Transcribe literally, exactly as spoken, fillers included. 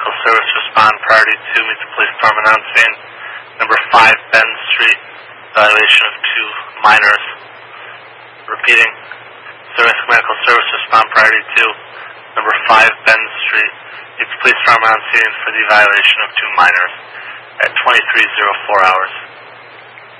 Medical Service respond. Priority two meets the police department on scene. Number five, Bend Street, violation of two minors. Repeating, Service Medical Service respond. Priority two, number five, Bend Street, meets the police department on scene for the violation of two minors at twenty-three oh four hours.